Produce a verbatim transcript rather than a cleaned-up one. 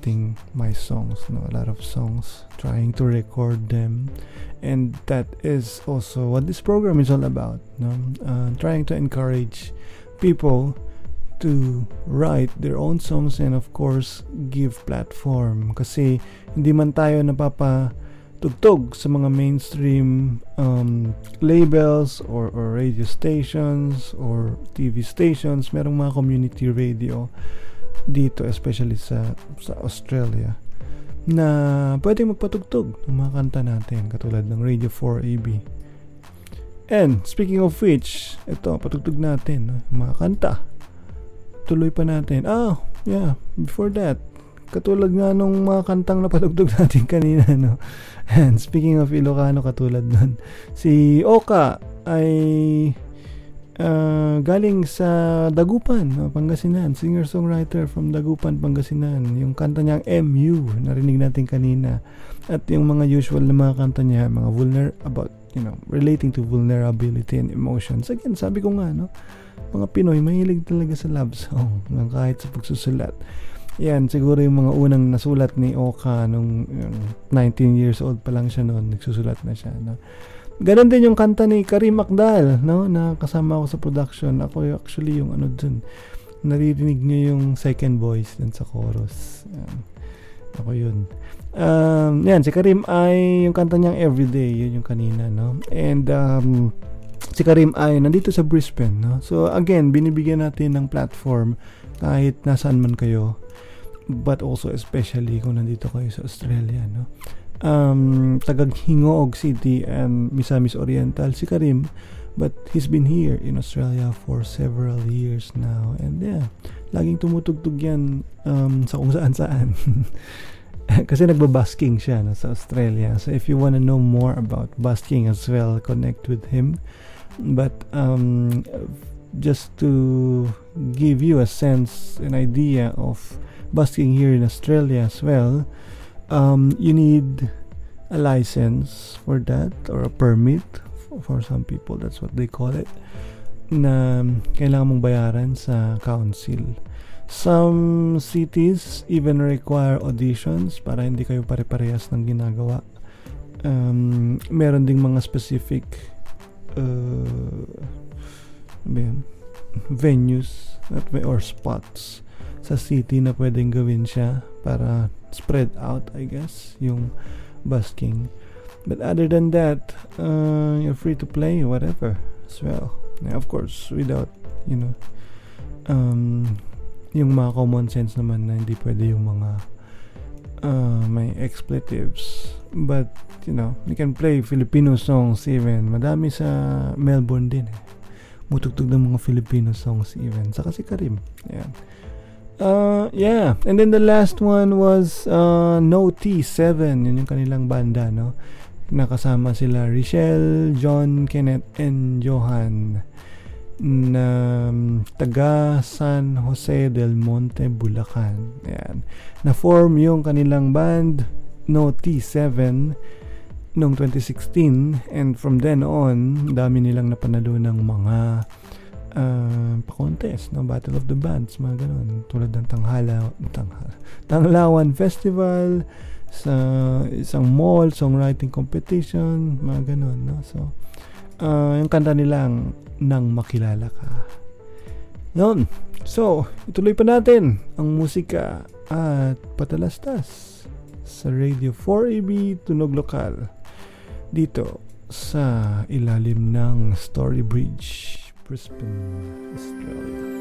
writing my songs, no, a lot of songs, trying to record them, and that is also what this program is all about, no, uh, trying to encourage people to write their own songs and of course give platform, kasi hindi man tayo napapatugtog sa mga mainstream um, labels or, or radio stations or T V stations. Merong mga community radio dito, especially sa sa Australia, na pwedeng magpatugtog ng mga kanta natin, katulad ng Radio four A B. And speaking of which, ito, patugtog natin, no, mga kanta. Tuloy pa natin. Ah, yeah, before that, katulad nga nung mga kantang napatugtog natin kanina, no. And speaking of Ilocano, katulad nun, si Oka ay uh, galing sa Dagupan, no, Pangasinan, singer-songwriter from Dagupan, Pangasinan. Yung kanta niyang M U, narinig natin kanina. At yung mga usual na mga kanta niya, mga vulner about, you know, relating to vulnerability and emotions. Again, sabi ko nga, no, mga Pinoy mahilig talaga sa love song, ng kahit sa pagsusulat. Yan, siguro yung mga unang nasulat ni Oka nung yung nineteen years old pa lang siya noon, nagsusulat na siya, no. Ganon din yung kanta ni Karim Akdal, no, na kasama ako sa production. Ako actually yung ano dun, naririnig niyo yung second voice dun sa chorus. Yan. Ako yun. Um, yan, si Karim ay yung kanta niyang Everyday, yun yung kanina, no. And um si Karim ay nandito sa Brisbane, no? So again, binibigyan natin ng platform kahit nasaan man kayo, but also especially kung nandito kayo sa Australia, no? Um, tagag Hingoog City and Misamis Oriental si Karim, but he's been here in Australia for several years now, and yeah, laging tumutugtog yan um, sa kung saan-saan. Kasi nagbabasking siya, no, sa Australia. So if you want to know more about basking as well, connect with him. But um, just to give you a sense, an idea of basking here in Australia as well, um, you need a license for that, or a permit for, for some people, that's what they call it, na kailangan mong bayaran sa council. Some cities even require auditions para hindi kayo pare-parehas ng ginagawa. Um, meron ding mga specific uh, venues or spots sa city na pwedeng gawin siya para spread out, I guess, yung busking. But other than that, uh, you're free to play whatever as well. And of course, without, you know, um, yung mga common sense naman na hindi pwede yung mga uh, may expletives. But, you know, you can play Filipino songs even. Madami sa Melbourne din eh. Mutugtog ng mga Filipino songs even. Saka si Karim. Yeah. Uh, yeah. And then the last one was uh, No T seven. Yun yung kanilang banda, no? Nakasama sila Richelle, John, Kenneth, and Johan, na um, taga San Jose del Monte, Bulacan. Ayan. Na-form yung kanilang band No T seven noong twenty sixteen, and from then on, dami nilang napanalo ng mga uh, pa-contest, no? Battle of the Bands, mga ganun. Tulad ng Tanghala, Tanghala, Tanglawan Festival, sa isang mall, songwriting competition, mga ganun, no? So, uh, yung kanta nilang Nang Makilala Ka. Yun. So, ituloy pa natin ang musika at patalastas sa Radio four A B Tunog Lokal dito sa ilalim ng Story Bridge, Brisbane, Australia.